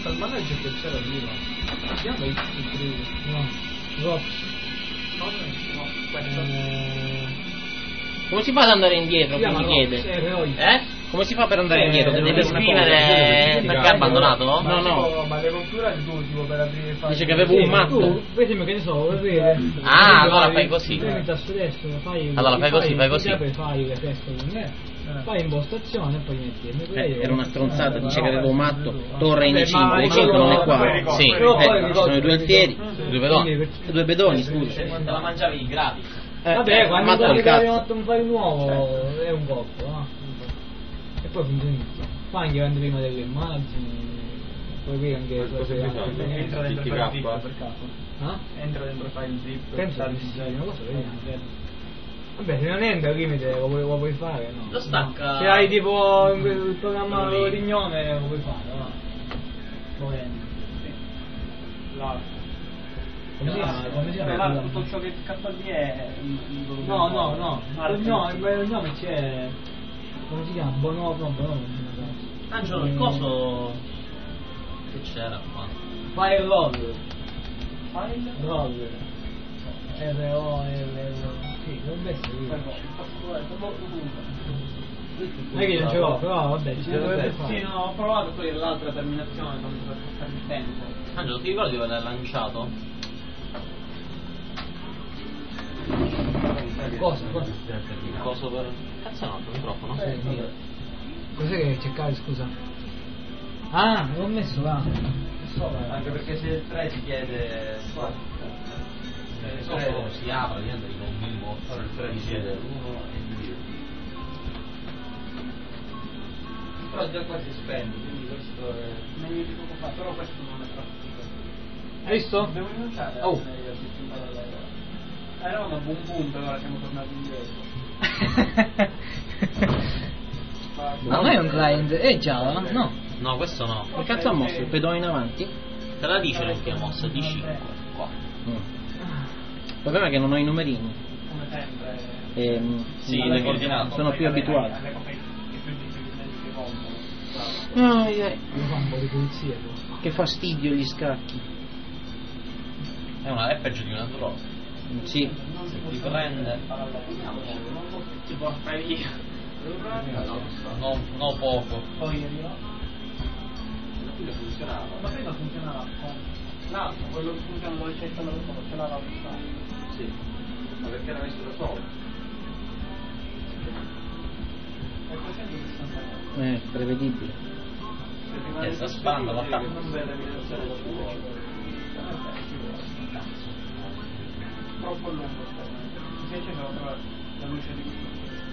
pensa al manager che c'era prima. Si chiama il No, Rob. No, questo. Come si fa ad andare indietro? Chi mi chiede? Come si fa per andare indietro? Deve scrivere perché ha abbandonato? No. Ma devo ancora il tuo tipo per aprire il file. Dice che avevo un matto. Tu, vedi che ne so, vuoi vedere? Ah, allora fai così. Premi tasto destro, fai. Allora fai così. Poi fai le teste con me. Fai impostazione e poi metti. Era una stronzata, dice che avevo un matto. Torre in 5, il 5 non è qua. Sì, ci sono i due alfieri, due bedoni, scusa. Te la mangiavi i gratis. Vabbè, quando matto al hai cazzo. un file nuovo è un colpo, no? E poi funziona. Fai anche quando prima delle immagini. Poi qui anche Entra dentro file zip per caso. Entra dentro file zip. Pensa di sì, non lo so, vabbè, se non entra il limite lo puoi fare, no? Lo stacca. Se hai tipo il programma Rignone lo puoi fare, no? Come si chiama? Tutto ciò che scappa lì è No, il Rignone c'è. Come si chiama? Bonobo. Angelo, il coso che c'era qua? Firewall. R-O-L. Sì, dovrebbe essere. Non è che non ce l'ho, però vabbè, ci dovrebbe fare. Sì, no, ho provato poi l'altra terminazione per passare il tempo. Angelo, ti ricordi dove l'hai lanciato? Cosa? Il coso per... Cazzo è un altro microfono? Cos'è che cercavi, scusa? Ah, l'ho messo là. Anche perché se il 3 ti chiede... Il coso si apre, diventa tipo un bimbo. Ora il 3 ti chiede 1 e 2. Però già qua si spende, quindi questo è meglio di poco fa, però questo non è troppo. Hai visto? Devo rinunciare a eravamo a buon punto, ora siamo tornati indietro. Ma non è un client, già, no? No, questo no. Che cazzo ha mosso? Il pedone in avanti? Te la dice che ha mosso di 5 qua. Il problema è che non ho i numerini. Come sempre. Sì, le coordinate. Sono più abituato. Devo fare un po' di pulizia. Che fastidio gli scacchi. È peggio di una droga. Sì. Se ti prende... Ti porta via. No poco. Poi funzionava. Ma prima funzionava l'altro, quello che funziona dove c'è stato lo solo, ce l'aveva fissato. Sì, ma perché era messo da solo? E 360 euro. Prevedibile. Sta sparando la non vede l'evidenziale da fuori. Troppo lungo se c'è la luce di questo.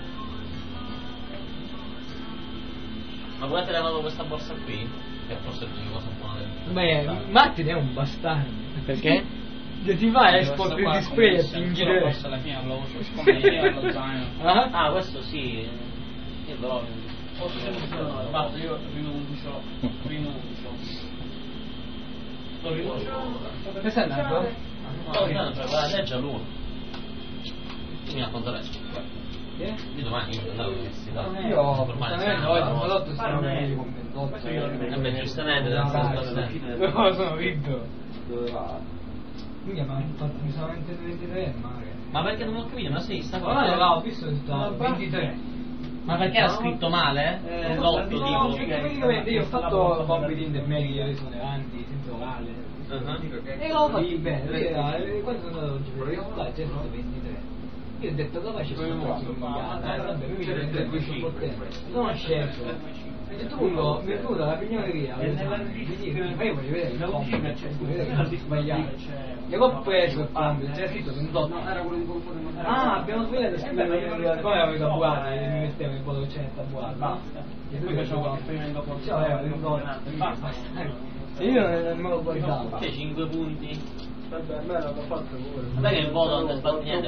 Ma come te l'hai dato questa borsa qui? Che forse è l'unica cosa buona del... Beh, Martin è un bastardo. Perché? Che ti fa export il display e fingere. Forse alla fine lo uso come idea allo zaino. Ah, questo sì. Io però... Basta, io rinuncio. Lo rinuncio. Questo è andato? Guarda, legge all'1. Mi racconta lei. Io domani devo andare all'università. Io giustamente oggi ho prodotto sono meglio con 28. Giustamente deve essere No, sono vinto. Dove va? Minchia, ma mi sono 23 male. Ma perché non ho capito? Ma sei sta Ma no, ho visto che sta 23. Ma perché era scritto male? L'8 dico. No, praticamente io ho fatto compiti intermedi, io sono avanti, senza orale. E l'ho fatto bene, quando sono andato oggi, là c'è stato 23. Io ho detto cosa c'è stato vabbè, mi viene 3-5. Non ho scelto. E tutto quello mi è venuta la pignoleria. Ma io voglio vedere il compito, vedere che non si sbagliare. E ho preso il compito, c'era scritto 28. No, era quello di confusione. Ah, abbiamo sbagliato a scrivere come avevo i tabulati, mi mettevo in modo che c'è il tabulato. Basta. E poi facevo l'esperimento con basta. E io non me lo guardavo. C'è 5 punti. Vabbè, a me l'hanno fatto pure. Vabbè che il voto non è sbagliato niente.